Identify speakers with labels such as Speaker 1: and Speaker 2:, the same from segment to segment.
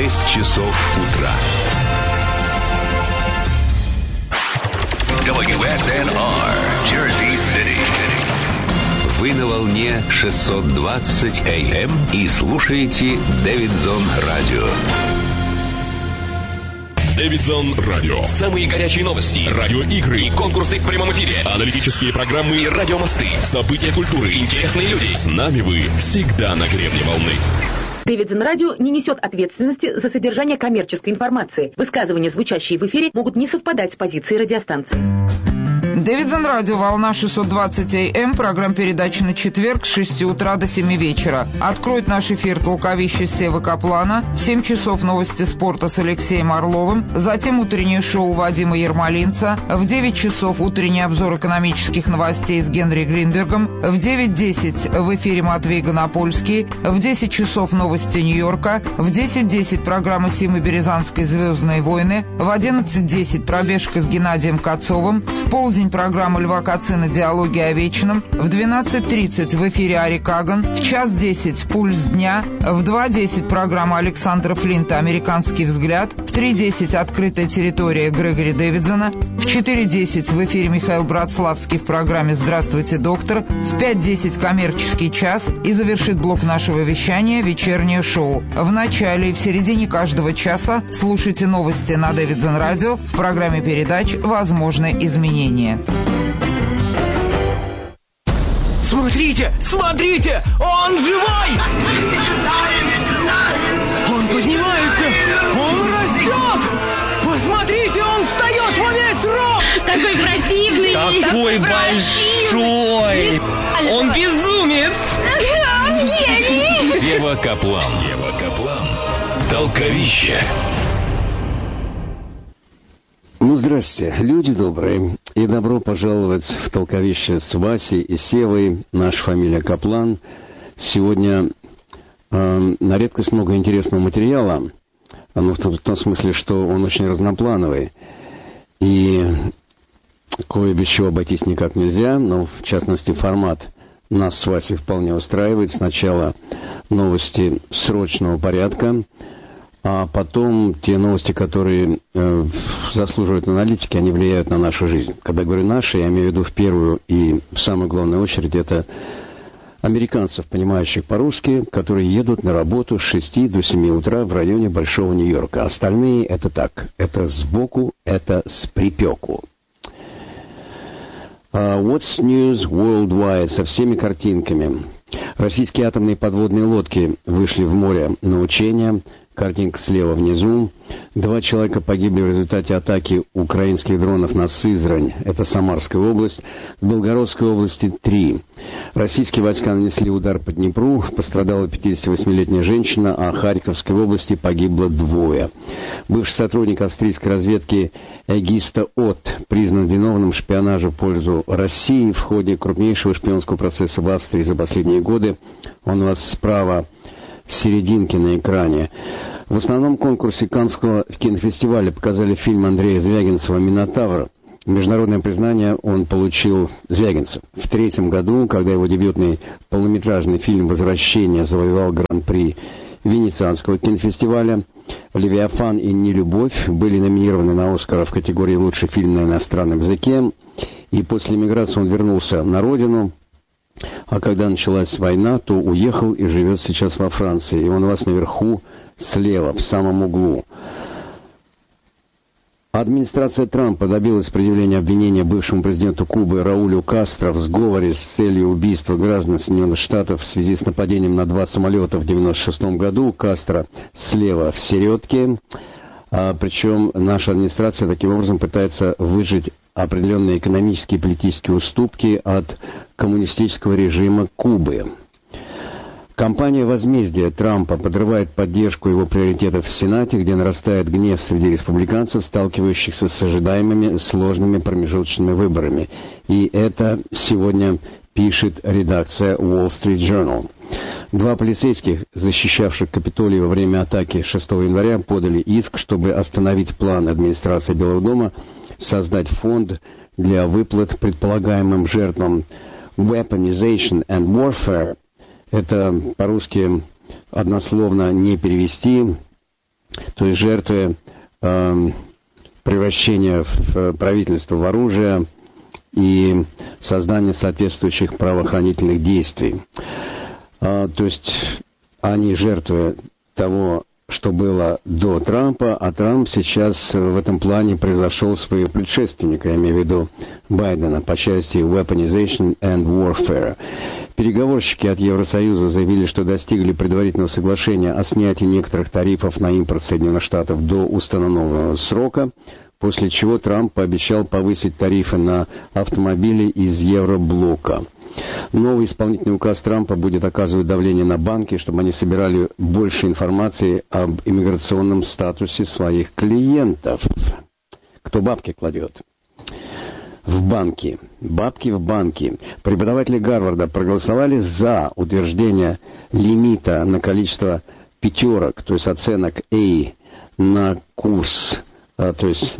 Speaker 1: 6 часов утра. WSNR, Jersey City. Вы на волне 620 AM и слушаете Дэвидсон Радио.
Speaker 2: Дэвидсон Радио. Самые горячие новости, радиоигры, конкурсы в прямом эфире, аналитические программы и радиомосты, события культуры, интересные люди. С нами вы всегда на гребне волны.
Speaker 3: Дэвидсон Радио не несет ответственности за содержание коммерческой информации. Высказывания, звучащие в эфире, могут не совпадать с позицией радиостанции.
Speaker 4: Дэвидсон Радио, волна 620 АМ, программа передачи на четверг с 6 утра до 7 вечера. Откроет наш эфир толковище Севы Каплана, в 7 часов новости спорта с Алексеем Орловым, затем утреннее шоу Вадима Ермолинца, в 9 часов утренний обзор экономических новостей с Генри Гринбергом, в 9:10 в эфире Матвей Гонопольский, в 10 часов новости Нью-Йорка, в 10:10 программа Симы Березанской «Звездные войны», в 11:10 пробежка с Геннадием Кацовым, в полдень программа Льва Кацина «Диалоги о вечном», в 12:30 в эфире Ари Каган, в 1:10 «Пульс дня», в 2:10 программа Александра Флинта «Американский взгляд», в 3:10 «Открытая территория» Грегори Дэвидсона, в 4:10 в эфире Михаил Братславский в программе «Здравствуйте, доктор», в 5:10 «Коммерческий час» и завершит блок нашего вещания «Вечернее шоу». В начале и в середине каждого часа слушайте новости на Дэвидсон Радио в программе передач «Возможны изменения».
Speaker 5: Смотрите! Смотрите! Он живой! Он поднимается! Он растет! Посмотрите, он встает во весь рост!
Speaker 6: Такой противный!
Speaker 5: Такой большой! Он безумец!
Speaker 6: Он гений!
Speaker 1: Сева Каплан. Толковище.
Speaker 7: Ну, здрасте, люди добрые, и добро пожаловать в толковище с Васей и Севой. Наша фамилия Каплан. Сегодня на редкость много интересного материала, в том смысле, что он очень разноплановый, и кое без чего обойтись никак нельзя, но, в частности, формат нас с Васей вполне устраивает. Сначала новости срочного порядка, а потом те новости, которые заслуживают аналитики, они влияют на нашу жизнь. Когда говорю «наши», я имею в виду в первую и в самую главную очередь это американцев, понимающих по-русски, которые едут на работу с 6 до 7 утра в районе Большого Нью-Йорка. Остальные это так, это сбоку, это с припеку. What's News Worldwide со всеми картинками. Российские атомные подводные лодки вышли в море на учения. Картинка слева внизу. 2 человека погибли в результате атаки украинских дронов на Сызрань. Это Самарская область. В Белгородской области 3. Российские войска нанесли удар по Днепру. Пострадала 58-летняя женщина, а в Харьковской области погибло 2. Бывший сотрудник австрийской разведки Эгиста От признан виновным в шпионаже в пользу России в ходе крупнейшего шпионского процесса в Австрии за последние годы. Он у вас справа в серединке на экране. В основном конкурсе Каннского кинофестиваля показали фильм Андрея Звягинцева «Минотавр». Международное признание он получил, Звягинцев, в 3-м году, когда его дебютный полнометражный фильм «Возвращение» завоевал гран-при Венецианского кинофестиваля. «Левиафан» и «Нелюбовь» были номинированы на «Оскар» в категории «Лучший фильм на иностранном языке». И после эмиграции он вернулся на родину. А когда началась война, то уехал и живет сейчас во Франции. И он у вас наверху, слева, в самом углу. Администрация Трампа добилась предъявления обвинения бывшему президенту Кубы Раулю Кастро в сговоре с целью убийства граждан Соединенных Штатов в связи с нападением на 2 самолета в 1996 году. Кастро слева в середке. Причем наша администрация таким образом пытается выжать определенные экономические и политические уступки от коммунистического режима Кубы. Кампания возмездия Трампа подрывает поддержку его приоритетов в Сенате, где нарастает гнев среди республиканцев, сталкивающихся с ожидаемыми сложными промежуточными выборами. И это сегодня пишет редакция Wall Street Journal. 2 полицейских, защищавших Капитолий во время атаки 6 января, подали иск, чтобы остановить план администрации Белого дома создать фонд для выплат предполагаемым жертвам Weaponization and Warfare. Это по-русски однословно не перевести. то есть жертвы превращения в правительство в оружие и создания соответствующих правоохранительных действий. То есть они жертвы того, что было до Трампа, а Трамп сейчас в этом плане превзошел своего предшественника, я имею в виду Байдена, по части weaponization and warfare. Переговорщики от Евросоюза заявили, что достигли предварительного соглашения о снятии некоторых тарифов на импорт Соединенных Штатов до установленного срока, после чего Трамп пообещал повысить тарифы на автомобили из Евроблока. Новый исполнительный указ Трампа будет оказывать давление на банки, чтобы они собирали больше информации об иммиграционном статусе своих клиентов. Кто бабки кладет? В банки. Бабки в банки. Преподаватели Гарварда проголосовали за утверждение лимита на количество пятерок, то есть оценок A на курс, то есть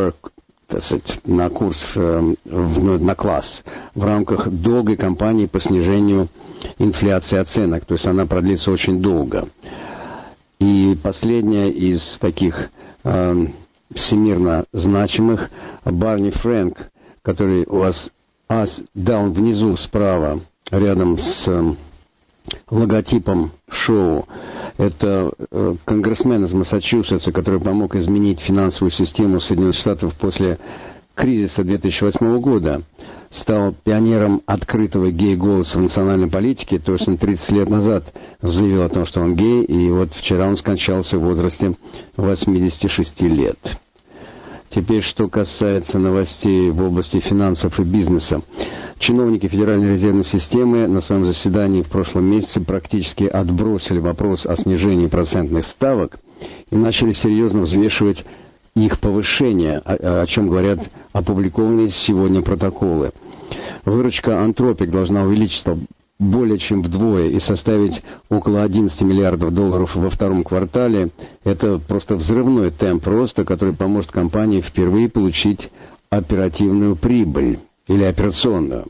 Speaker 7: на курс, на класс в рамках долгой кампании по снижению инфляции оценок. То есть она продлится очень долго. И последняя из таких всемирно значимых, Барни Фрэнк, который у вас даун внизу справа, рядом с логотипом шоу. Это конгрессмен из Массачусетса, который помог изменить финансовую систему Соединенных Штатов после кризиса 2008 года. Стал пионером открытого гей-голоса в национальной политике. То есть он 30 лет назад заявил о том, что он гей, и вот вчера он скончался в возрасте 86 лет. Теперь, что касается новостей в области финансов и бизнеса. Чиновники Федеральной резервной системы на своем заседании в прошлом месяце практически отбросили вопрос о снижении процентных ставок и начали серьезно взвешивать их повышение, о чем говорят опубликованные сегодня протоколы. Выручка Anthropic должна увеличиться более чем вдвое и составить около 11 миллиардов долларов во втором квартале. Это просто взрывной темп роста, который поможет компании впервые получить оперативную прибыль или операционную.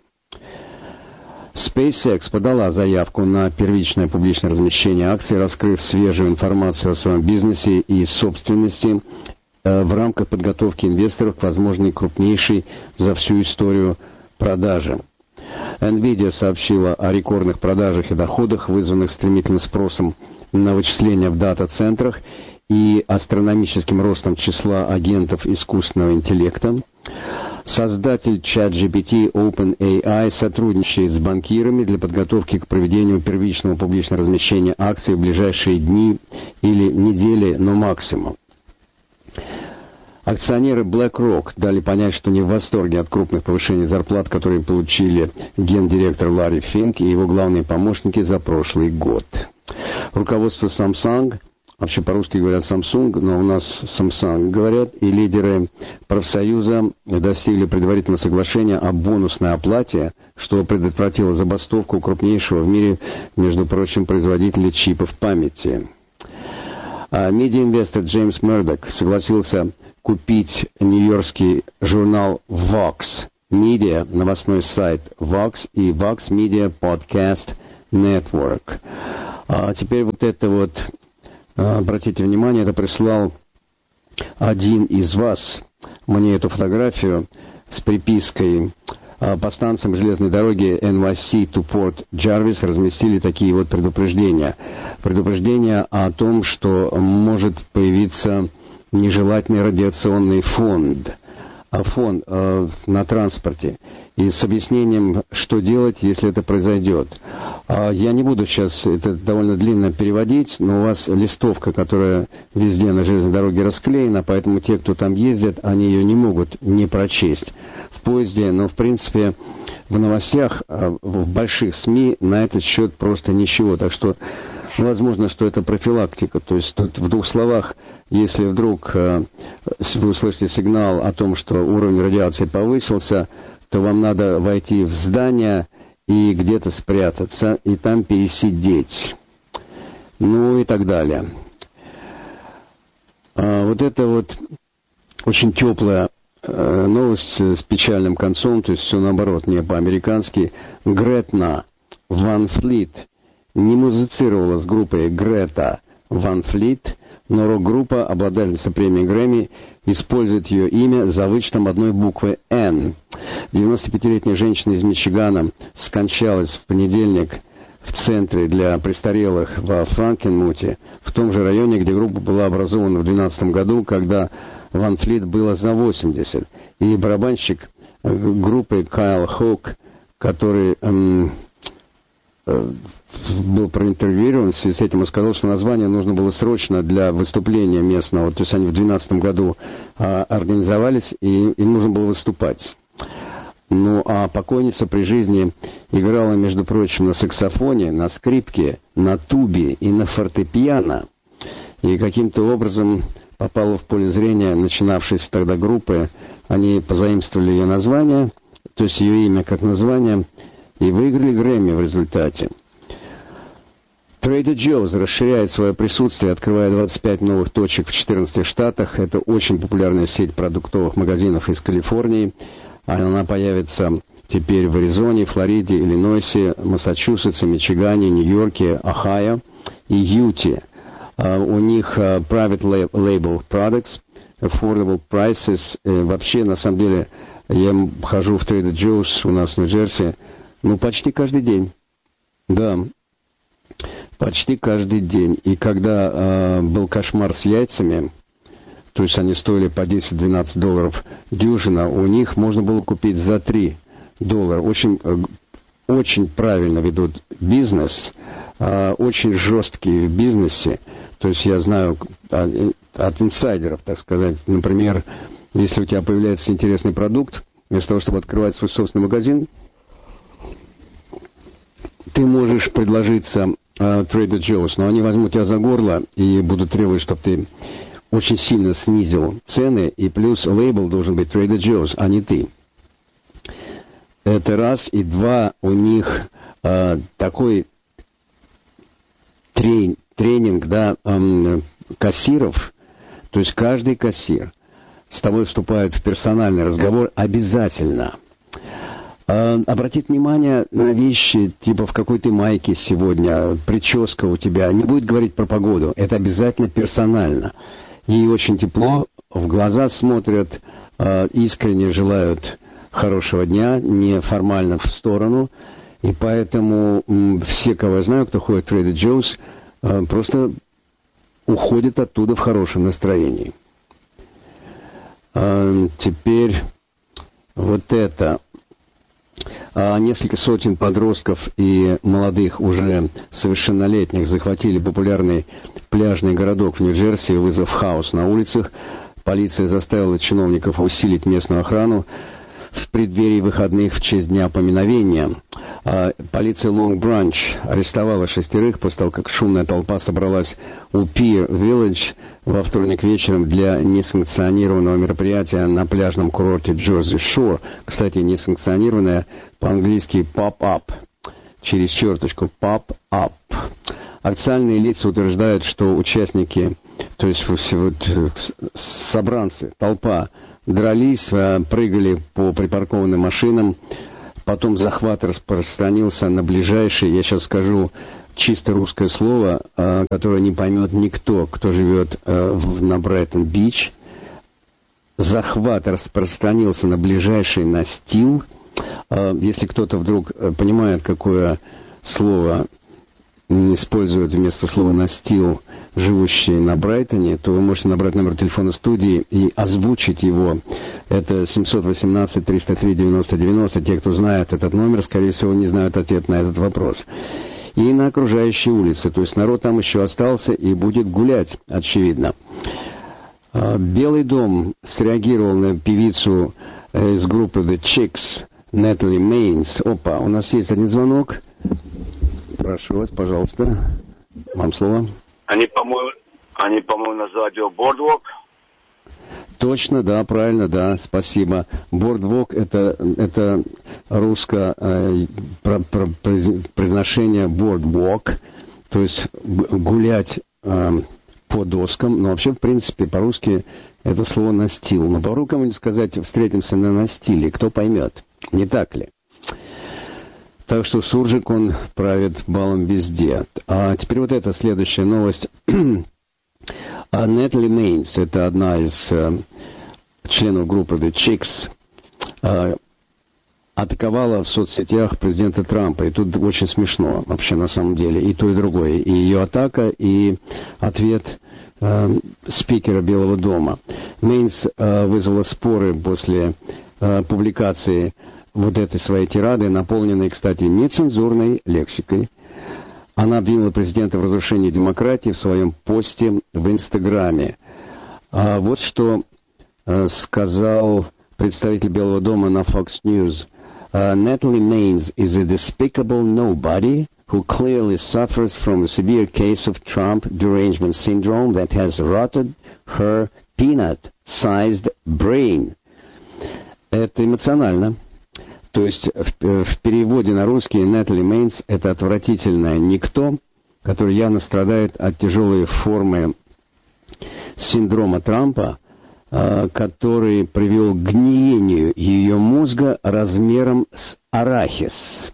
Speaker 7: SpaceX подала заявку на первичное публичное размещение акций, раскрыв свежую информацию о своем бизнесе и собственности в рамках подготовки инвесторов к возможной крупнейшей за всю историю продаже. NVIDIA сообщила о рекордных продажах и доходах, вызванных стремительным спросом на вычисления в дата-центрах и астрономическим ростом числа агентов искусственного интеллекта. Создатель ChatGPT OpenAI сотрудничает с банкирами для подготовки к проведению первичного публичного размещения акций в ближайшие дни или недели, но максимум. Акционеры BlackRock дали понять, что не в восторге от крупных повышений зарплат, которые получили гендиректор Ларри Финк и его главные помощники за прошлый год. Руководство Samsung, вообще по-русски говорят Samsung, но у нас Samsung говорят, и лидеры профсоюза достигли предварительного соглашения о бонусной оплате, что предотвратило забастовку крупнейшего в мире, между прочим, производителя чипов памяти. Медиаинвестор Джеймс Мердок согласился купить нью-йоркский журнал Vox Media, новостной сайт Vox и Vox Media Podcast Network. А теперь вот это вот, обратите внимание, это прислал один из вас мне эту фотографию с припиской. По станциям железной дороги NYC to Port Jarvis разместили такие вот предупреждения. Предупреждения о том, что может появиться нежелательный радиационный фон на транспорте. И с объяснением, что делать, если это произойдет. Я не буду сейчас это довольно длинно переводить, но у вас листовка, которая везде на железной дороге расклеена, поэтому те, кто там ездят, они ее не могут не прочесть в поезде. Но, в принципе, в новостях, в больших СМИ на этот счет просто ничего. Так что возможно, что это профилактика. То есть тут в двух словах, если вдруг вы услышите сигнал о том, что уровень радиации повысился, то вам надо войти в здание и где-то спрятаться, и там пересидеть. Ну и так далее. Вот это вот очень теплая новость с печальным концом, то есть все наоборот, не по-американски. Гретна Ван Флит не музицировала с группой Грета Ван Флит но рок-группа, обладательница премии Грэмми, использует ее имя за вычетом одной буквы «Н». 95-летняя женщина из Мичигана скончалась в понедельник в центре для престарелых во Франкенмуте, в том же районе, где группа была образована в 2012 году, когда Ван Флит было за 80. И барабанщик группы Кайл Хоук, который был проинтервьюирован в связи с этим, и сказал, что название нужно было срочно для выступления местного. То есть они в 2012 году организовались, и им нужно было выступать. Ну, а покойница при жизни играла, между прочим, на саксофоне, на скрипке, на тубе и на фортепиано. И каким-то образом попала в поле зрения начинавшейся тогда группы. Они позаимствовали ее название, то есть ее имя как название, и выиграли Грэмми в результате. Trader Joe's расширяет свое присутствие, открывая 25 новых точек в 14 штатах. Это очень популярная сеть продуктовых магазинов из Калифорнии. Она появится теперь в Аризоне, Флориде, Иллинойсе, Массачусетсе, Мичигане, Нью-Йорке, Ohio и Юте. У них private label products, affordable prices. Вообще, на самом деле, я хожу в Trader Joe's у нас в Нью-Джерси, почти каждый день. Да, почти каждый день. И когда был кошмар с яйцами, то есть они стоили по $10-12 дюжина, у них можно было купить за $3. Очень правильно ведут бизнес, очень жесткие в бизнесе. То есть я знаю от инсайдеров, так сказать, например, если у тебя появляется интересный продукт, вместо того, чтобы открывать свой собственный магазин, ты можешь предложиться Trader Joe's, но они возьмут тебя за горло и будут требовать, чтобы ты очень сильно снизил цены, и плюс лейбл должен быть Trader Joe's, а не ты. Это раз. И два, у них такой тренинг, да, кассиров, то есть каждый кассир с тобой вступает в персональный разговор обязательно. Обратит внимание на вещи, типа в какой ты майке сегодня, прическа у тебя, не будет говорить про погоду, это обязательно персонально. Ей очень тепло, в глаза смотрят, искренне желают хорошего дня, не формально в сторону. И поэтому все, кого я знаю, кто ходит в Trader Joe's, просто уходят оттуда в хорошем настроении. Теперь вот это. Несколько сотен подростков и молодых, уже совершеннолетних, захватили популярный пляжный городок в Нью-Джерси, вызвав хаос на улицах. Полиция заставила чиновников усилить местную охрану в преддверии выходных в честь Дня поминовения. Полиция Лонг-Бранч арестовала 6 после того, как шумная толпа собралась у Пир-Виллидж во вторник вечером для несанкционированного мероприятия на пляжном курорте Джерси-Шор. Кстати, несанкционированное по-английски «pop-up», через черточку «pop-up». Официальные лица утверждают, что участники, то есть собранцы, толпа, дрались, прыгали по припаркованным машинам. Потом захват распространился на ближайший, я сейчас скажу чисто русское слово, которое не поймет никто, кто живет на Брайтон-Бич. Захват распространился на ближайший настил. Если кто-то вдруг понимает, какое слово используют вместо слова «настил» живущие на Брайтоне, то вы можете набрать номер телефона студии и озвучить его. Это 718-303-90-90. Те, кто знает этот номер, скорее всего, не знают ответ на этот вопрос. И на окружающие улицы. То есть народ там еще остался и будет гулять, очевидно. Белый дом среагировал на певицу из группы The Chicks, Нетали Мейнс. Опа, у нас есть один звонок. Прошу вас, пожалуйста. Вам слово.
Speaker 8: Они, по-моему, называют его Boardwalk.
Speaker 7: Точно, да, правильно, да, спасибо. Boardwalk это русское произношение boardwalk, то есть гулять по доскам, но вообще, в принципе, по-русски это слово настил. Но порой кому-нибудь сказать «встретимся на настиле», кто поймет, не так ли? Так что суржик, он правит балом везде. А теперь вот эта следующая новость. Нетли Мейнс, это одна из членов группы The Chicks, атаковала в соцсетях президента Трампа. И тут очень смешно, вообще, на самом деле, и то, и другое. И ее атака, и ответ спикера Белого дома. Мейнс вызвала споры после публикации вот этой своей тирады, наполненной, кстати, нецензурной лексикой. Она обвинила президента в разрушении демократии в своем посте в Инстаграме. Вот что сказал представитель Белого дома на Fox News. Natalie Maines is a despicable nobody who clearly suffers from a severe case of Trump derangement syndrome that has rotted her peanut-sized brain. Это эмоционально. То есть в переводе на русский Нетли Мейнс — это отвратительное никто, который явно страдает от тяжелой формы синдрома Трампа, который привел к гниению ее мозга размером с арахис.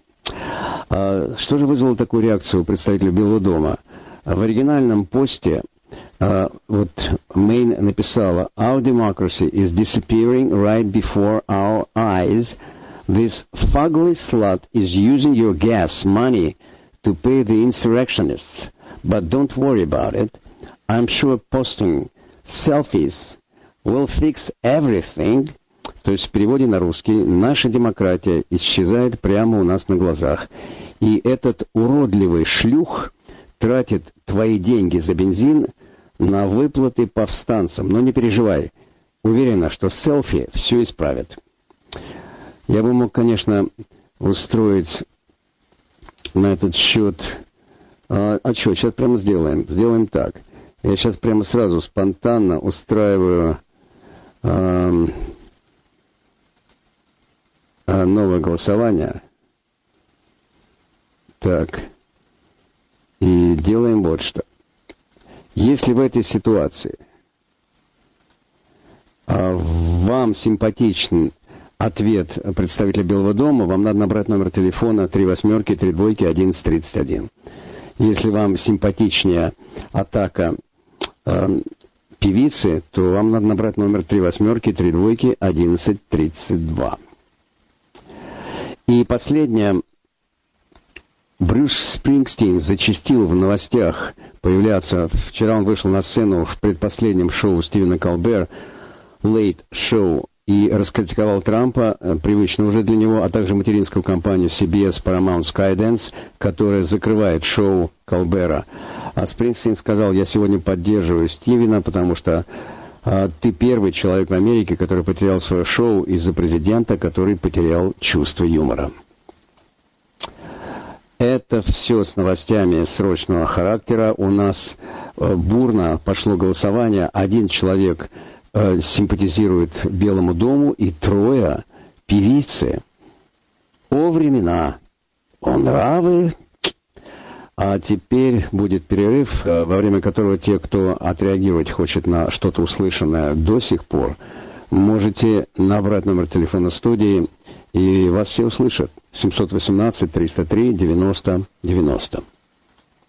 Speaker 7: Что же вызвало такую реакцию у представителя Белого дома? В оригинальном посте вот Мейн написала: «Our democracy is disappearing right before our eyes. This fugly slut is using your gas money to pay the insurrectionists. But don't worry about it. I'm sure posting selfies will fix everything». То есть в переводе на русский: наша демократия исчезает прямо у нас на глазах. И этот уродливый шлюх тратит твои деньги за бензин на выплаты повстанцам. Но не переживай. Уверена, что селфи все исправит. Я бы мог, конечно, устроить на этот счет... сейчас прямо сделаем. Сделаем так. Я сейчас прямо сразу спонтанно устраиваю новое голосование. Так. И делаем вот что. Если в этой ситуации вам симпатичен ответ представителя Белого дома, вам надо набрать номер телефона 38-32-1131. Если вам симпатичнее атака певицы, то вам надо набрать номер 38-32-1132. И последнее. Брюс Спрингстин зачастил в новостях появляться. Вчера он вышел на сцену в предпоследнем шоу Стивена Колбер, Late Show, и раскритиковал Трампа, привычно уже для него, а также материнскую компанию CBS Paramount Skydance, которая закрывает шоу Колбера. А Спрингстин сказал: «Я сегодня поддерживаю Стивена, потому что ты первый человек в Америке, который потерял свое шоу из-за президента, который потерял чувство юмора». Это все с новостями срочного характера. У нас бурно пошло голосование. 1 человек симпатизирует Белому дому и 3 певицы. О времена, о нравы. А теперь будет перерыв, во время которого те, кто отреагировать хочет на что-то услышанное до сих пор, можете набрать номер телефона студии, и вас все услышат. 718-303-90-90.